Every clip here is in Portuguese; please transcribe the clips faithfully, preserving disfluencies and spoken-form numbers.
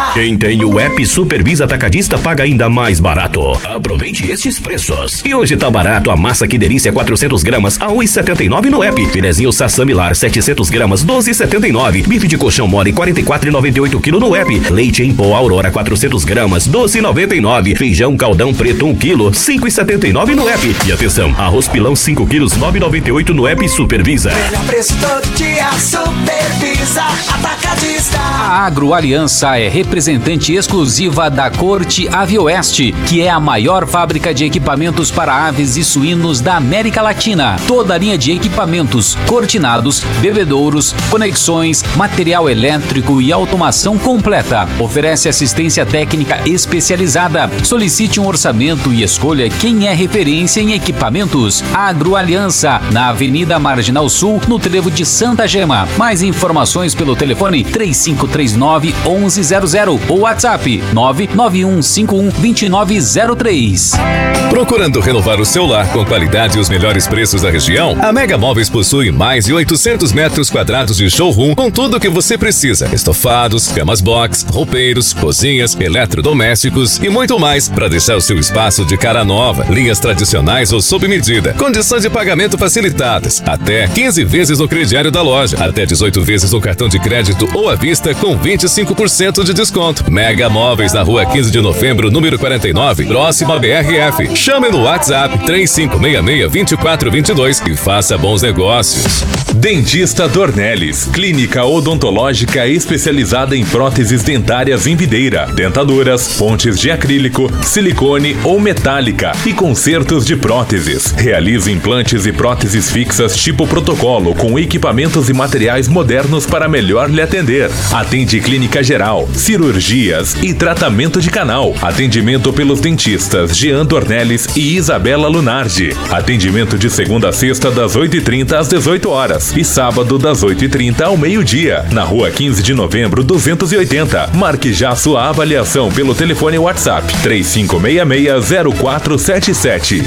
Quem tem o app Supervisa Atacadista paga ainda mais barato. Aproveite estes preços. E hoje tá barato a massa Que Delícia quatrocentos gramas a um real e setenta e nove centavos no app. Filezinho Sassamilar setecentos gramas doze reais e setenta e nove centavos. Bife de colchão mole quarenta e quatro reais e noventa e oito centavos no app. Leite em pó Aurora quatrocentos gramas doze reais e noventa e nove centavos. Feijão Caldão Preto um quilo cinco reais e setenta e nove centavos no app. E atenção, arroz pilão cinco quilos nove reais e noventa e oito centavos no app Supervisa. Melhor preço todo dia, Supervisa Atacadista. A Agroaliança é representante exclusiva da Corte Avioeste, que é a maior fábrica de equipamentos para aves e suínos da América Latina. Toda a linha de equipamentos, cortinados, bebedouros, conexões, material elétrico e automação completa. Oferece assistência técnica especializada. Solicite um orçamento e escolha quem é referência em equipamentos. Agroaliança, na Avenida Marginal Sul, no trevo de Santa Gema. Mais informações pelo telefone três cinco três nove, onze zero zero ou WhatsApp nove nove um cinco um, dois nove zero três. Procurando renovar o seu lar com qualidade e os melhores preços da região? A Mega Móveis possui mais de oitocentos metros quadrados de showroom com tudo o que você precisa: estofados, camas box, roupeiros, cozinhas, eletrodomésticos e muito mais para deixar o seu espaço de cara nova. Linhas tradicionais ou sob medida, condições de pagamento facilitadas, até quinze vezes no crediário da loja, até dezoito vezes no cartão de crédito ou à vista com vinte e cinco por cento de desconto. Mega Móveis na rua quinze de novembro, número quarenta e nove, próximo a B R F. Chame no WhatsApp três cinco seis seis, dois quatro dois dois e faça bons negócios. Dentista Dornelles, clínica odontológica especializada em próteses dentárias em videira, dentaduras, pontes de acrílico, silicone ou metálica e consertos de próteses. Realiza implantes e próteses fixas tipo protocolo com equipamentos e materiais modernos para melhor lhe atender. Atende clínica geral, cirurgias e tratamento de canal. Atendimento pelos dentistas Jean Dornelles e Isabela Lunardi. Atendimento de segunda a sexta das oito e trinta às dezoito horas e sábado das oito e trinta ao meio-dia. Na rua quinze de novembro, duzentos e oitenta. Marque já sua avaliação pelo telefone WhatsApp três cinco seis seis, zero quatro sete sete.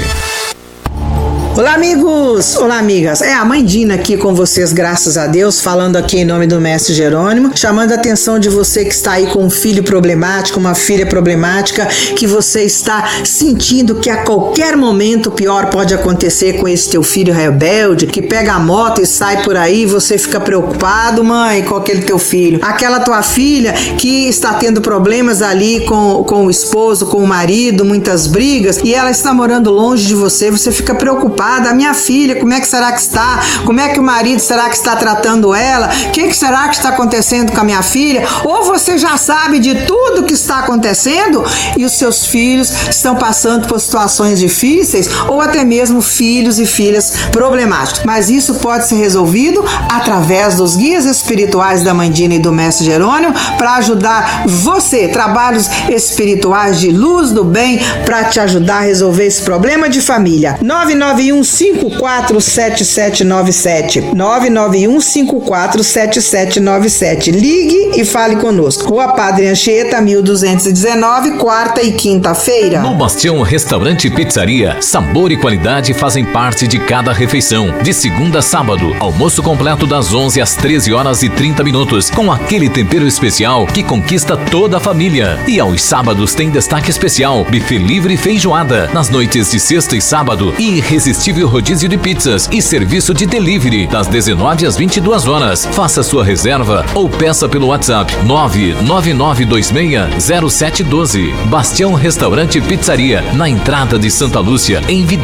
Olá, amigos! Olá, amigas! É a mãe Dina aqui com vocês, graças a Deus, falando aqui em nome do Mestre Jerônimo, chamando a atenção de você que está aí com um filho problemático, uma filha problemática, que você está sentindo que a qualquer momento o pior pode acontecer com esse teu filho rebelde, que pega a moto e sai por aí e você fica preocupado, mãe, com aquele teu filho. Aquela tua filha que está tendo problemas ali com, com o esposo, com o marido, muitas brigas, e ela está morando longe de você, você fica preocupado. A minha filha, como é que será que está? Como é que o marido será que está tratando ela? O que, que será que está acontecendo com a minha filha? Ou você já sabe de tudo que está acontecendo e os seus filhos estão passando por situações difíceis, ou até mesmo filhos e filhas problemáticos. Mas isso pode ser resolvido através dos guias espirituais da Mãe Dina e do Mestre Jerônimo para ajudar você, trabalhos espirituais de luz do bem para te ajudar a resolver esse problema de família. nove nove um cinco quatro sete sete nove sete nove nove um cinco quatro sete sete nove sete. Ligue e fale conosco. Rua Padre Anchieta, mil duzentos e dezenove, quarta e quinta-feira. No Bastião Restaurante e Pizzaria, sabor e qualidade fazem parte de cada refeição. De segunda a sábado, almoço completo das onze às treze horas e trinta minutos, com aquele tempero especial que conquista toda a família. E aos sábados tem destaque especial, buffet livre e feijoada. Nas noites de sexta e sábado, irresistível rodízio de pizzas e serviço de delivery das dezenove às vinte e duas horas. Faça sua reserva ou peça pelo WhatsApp nove nove nove dois seis zero sete um dois. Bastião Restaurante e Pizzaria, na entrada de Santa Lúcia, em Vidéia.